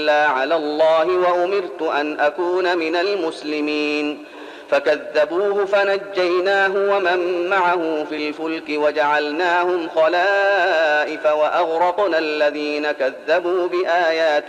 على الله وأمرت أن أكون من المسلمين فكذبوه فنجيناه ومن معه في الفلك وجعلناهم خلائف وأغرقنا الذين كذبوا بآياتنا